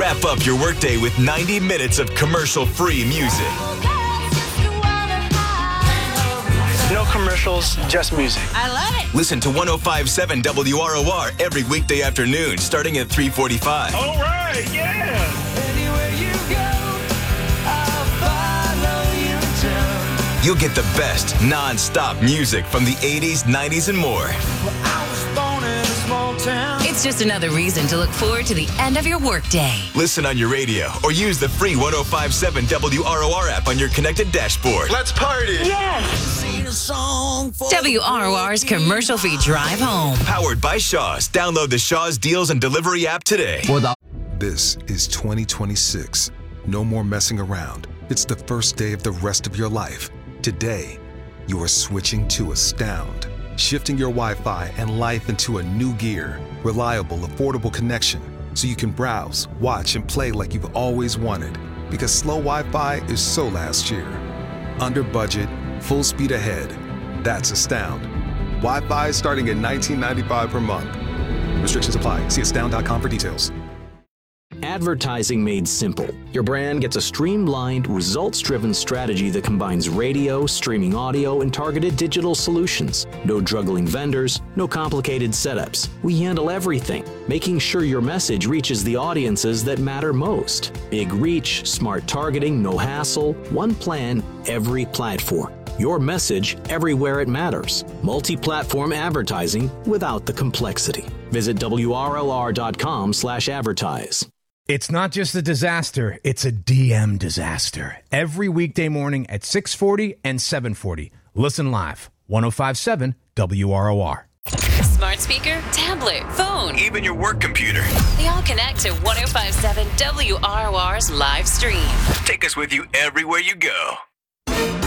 Wrap up your workday with 90 minutes of commercial-free music. No commercials, just music. I love it. Listen to 105.7 WROR every weekday afternoon starting at 3:45. All right, yeah. You'll get the best non-stop music from the 80s, 90s, and more. It's just another reason to look forward to the end of your workday. Listen on your radio or use the free 105.7 WROR app on your connected dashboard. Let's party. WROR's commercial-free drive home. Powered by Shaw's. Download the Shaw's Deals and Delivery app today. This is 2026. No more messing around. It's the first day of the rest of your life. Today, you are switching to Astound. Shifting your Wi-Fi and life into a new gear. Reliable, affordable connection. So you can browse, watch, and play like you've always wanted. Because slow Wi-Fi is so last year. Under budget, full speed ahead. That's Astound. Wi-Fi starting at $19.95 per month. Restrictions apply. See astound.com for details. Advertising made simple. Your brand gets a streamlined, results-driven strategy that combines radio, streaming audio, and targeted digital solutions. No juggling vendors, no complicated setups. We handle everything, making sure your message reaches the audiences that matter most. Big reach, smart targeting, no hassle, one plan, every platform. Your message everywhere it matters. Multi-platform advertising without the complexity. Visit WROR.com/advertise. It's not just a disaster, it's a DM disaster. Every weekday morning at 6:40 and 7:40. Listen live, 105.7 WROR. Smart speaker, tablet, phone. Even your work computer. They all connect to 105.7 WROR's live stream. Take us with you everywhere you go.